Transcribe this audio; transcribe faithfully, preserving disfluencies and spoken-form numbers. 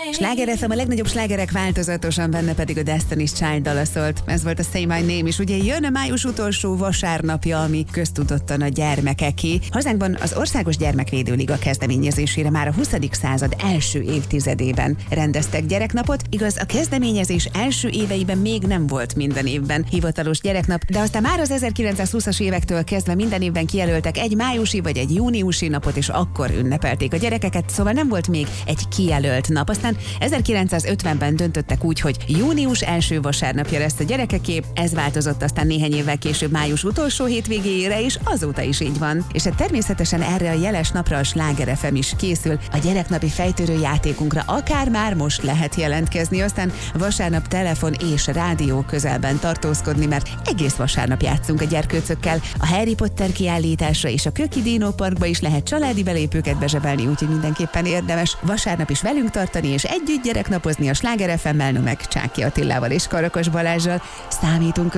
Sláger ef em, a legnagyobb slágerek változatosan, benne pedig a Destiny's Child dala szólt. Ez volt a Say My Name is. Ugye jön a május utolsó vasárnapja, ami köztudottan a gyermekeké. Hazánkban az Országos Gyermekvédő-liga kezdeményezésére már a huszadik század első évtizedében rendeztek gyereknapot. Igaz, a kezdeményezés első éveiben még nem volt minden évben hivatalos gyereknap, de aztán már az ezerkilencszázhúszas évektől kezdve minden évben kijelöltek egy májusi vagy egy júniusi napot, és akkor ünnepelték a gyerekeket, szóval nem volt még egy kijelölt nap. Aztán ezerkilencszázötvenben döntöttek úgy, hogy június első vasárnapja lesz a gyerekeké, ez változott aztán néhány évvel később május utolsó hétvégéjére, és azóta is így van. És hát természetesen erre a jeles napra a Sláger ef em is készül. A gyereknapi fejtörő játékunkra akár már most lehet jelentkezni, aztán vasárnap telefon és rádió közelben tartózkodni, mert egész vasárnap játszunk a gyerkőcökkel. A Harry Potter kiállításra és a Köki Dino Parkba is lehet családi belépőket bezsebelni, úgyhogy mindenképpen érdemes vasárnap is velünk tartani és együtt gyereknapozni a Sláger ef emmel, no meg Csáki Attilával és Karakos Balázsral. Számítunk